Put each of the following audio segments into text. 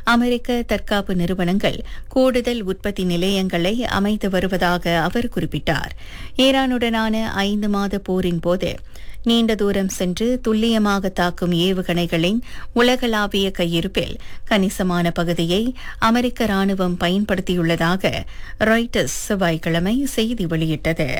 அமெரிக்க தற்காப்பு நிறுவனங்கள் கூடுதல் உற்பத்தி நிலையங்களை அமைத்து வருவதாக அவர் குறிப்பிட்டார். ஈரானுடனான 5 மாத போரின் போது நீண்ட தூரம் சென்று துல்லியமாக தாக்கும் ஏவுகணைகளின் உலகளாவிய கையிருப்பில் கணிசமான பகுதியை அமெரிக்க ராணுவம் பயன்படுத்தியுள்ளதாக ராய்ட்டர்ஸ் செவ்வாய்க்கிழமை செய்தி வெளியிட்டது.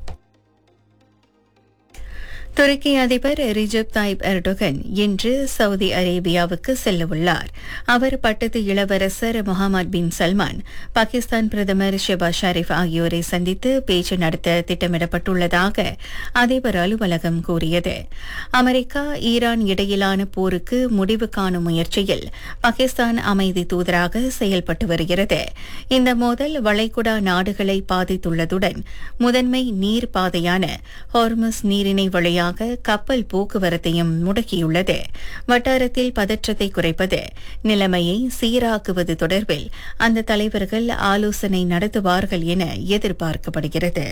துருக்கி அதிபர் ரிஜப் தாயிப் எர்டோகன் இன்று சவுதி அரேபியாவுக்கு செல்லவுள்ளார். அவர் பட்டத்து இளவரசர் முகமது பின் சல்மான், பாகிஸ்தான் பிரதமர் ஷெபாஸ் ஷெரீப் ஆகியோரை சந்தித்து பேச்சு நடத்த திட்டமிடப்பட்டுள்ளதாக அதிபர் அலுவலகம் கூறியது. அமெரிக்கா ஈரான் இடையிலான போருக்கு முடிவு காணும் முயற்சியில் பாகிஸ்தான் அமைதி தூதராக செயல்பட்டு வருகிறது. இந்த மோதல் வளைகுடா நாடுகளை பாதித்துள்ளதுடன் முதன்மை நீர் பாதையான ஹார்முஸ் நீரிணை வழியாக கப்பல் போக்குவரத்தையும் முடக்கியுள்ளது. வட்டாரத்தில் பதற்றத்தை குறைப்பது, நிலைமையை சீராக்குவது தொடர்பில் அந்த தலைவர்கள் ஆலோசனை நடத்துவார்கள் என எதிர்பார்க்கப்படுகிறது.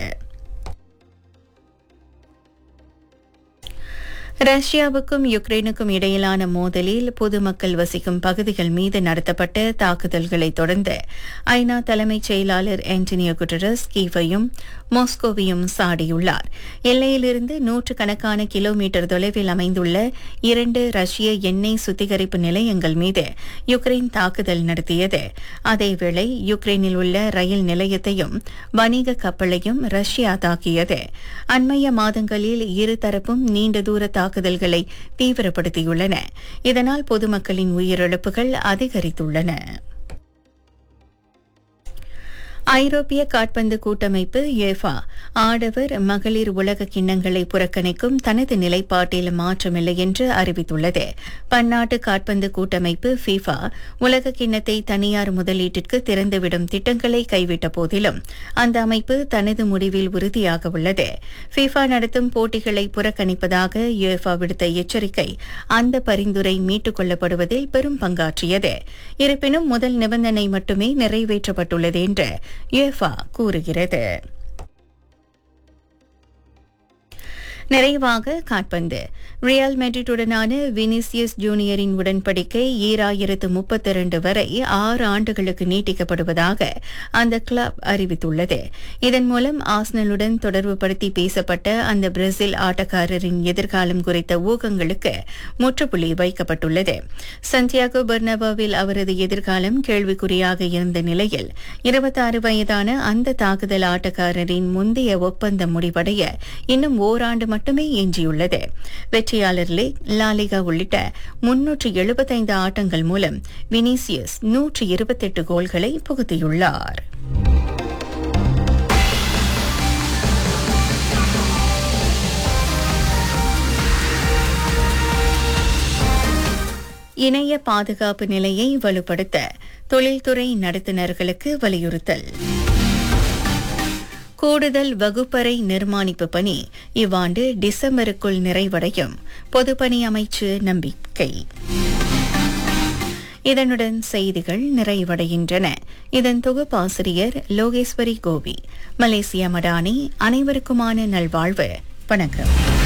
ரஷ்யாவுக்கும் யுக்ரைனுக்கும் இடையிலான மோதலில் பொதுமக்கள் வசிக்கும் பகுதிகள் மீது நடத்தப்பட்ட தாக்குதல்களை தொடர்ந்து ஐநா தலைமைச் செயலாளர் ஆண்டனியோ குட்டரஸ் கீவையும் மாஸ்கோவையும் சாடியுள்ளார். எல்லையிலிருந்து 100 கிலோமீட்டர் தொலைவில் அமைந்துள்ள 2 ரஷ்ய எண்ணெய் சுத்திகரிப்பு நிலையங்கள் மீது யுக்ரைன் தாக்குதல் நடத்தியது. அதேவேளை யுக்ரைனில் உள்ள ரயில் நிலையத்தையும் வணிக கப்பலையும் ரஷ்யா தாக்கியது. அண்மைய மாதங்களில் இருதரப்பும் நீண்ட தூர தாக்குதல்களை தீவிரப்படுத்தியுள்ளன. இதனால் பொதுமக்களின் உயிரிழப்புகள் அதிகரித்துள்ளன. ஐரோப்பிய காற்பந்து கூட்டமைப்பு யுஎஃபா ஆடவர் மகளிர் உலக கிண்ணங்களை புறக்கணிக்கும் தனது நிலைப்பாட்டில் மாற்றமில்லை என்று அறிவித்துள்ளது. பன்னாட்டு காற்பந்து கூட்டமைப்பு ஃபிஃபா உலக கிண்ணத்தை தனியார் முதலீட்டிற்கு திறந்துவிடும் திட்டங்களை கைவிட்ட போதிலும் அந்த அமைப்பு தனது முடிவில் உறுதியாக உள்ளது. ஃபிஃபா நடத்தும் போட்டிகளை புறக்கணிப்பதாக யுஎஃபா விடுத்த எச்சரிக்கை அந்த பரிந்துரை மீட்டுக் கொள்ளப்படுவதில் பெரும் பங்காற்றியது. இருப்பினும் முதல் நிபந்தனை மட்டுமே நிறைவேற்றப்பட்டுள்ளது என்று யுஎஃபா கூறுகிறது. நிறைவாக காற்பந்து. ரியல் மெட்ரிட்டுடனான வினிசியஸ் ஜூனியரின் உடன்படிக்கை 2032 வரை 6 ஆண்டுகளுக்கு நீட்டிக்கப்படுவதாக அந்த கிளப் அறிவித்துள்ளது. இதன் மூலம் ஆர்சனலுடன் தொடர்புபடுத்தி பேசப்பட்ட அந்த பிரேசில் ஆட்டக்காரரின் எதிர்காலம் குறித்த ஊகங்களுக்கு முற்றுப்புள்ளி வைக்கப்பட்டுள்ளது. சந்தியாகோ பெர்னபாவில் அவரது எதிர்காலம் கேள்விக்குறியாக இருந்த நிலையில் 26 வயதான அந்த தாக்குதல் ஆட்டக்காரரின் முந்தைய ஒப்பந்தம் முடிவடைய இன்னும் ஓராண்டு மட்டுமே எஞ்சியுள்ளது. வெற்றியாளர் லீக், லாலிகா உள்ளிட்ட 375 ஆட்டங்கள் மூலம் வினிசியஸ் 128 கோல்களை புகுத்தியுள்ளார். இணைய பாதுகாப்பு நிலையை வலுப்படுத்த தொழில்துறை நடத்துனர்களுக்கு வலியுறுத்தல். கூடுதல் வகுப்பறை நிர்மாணிப்பு பணி இவ்வாண்டு டிசம்பருக்குள் நிறைவடையும், பொதுப்பணி அமைச்சு நம்பிக்கை. இதனுடன் செய்திகள் நிறைவடைகின்றன. இதன் தொகுப்பாசிரியர் லோகேஸ்வரி கோபி. மலேசியா மடானி. அனைவருக்குமான நல்வாழ்வு. வணக்கம்.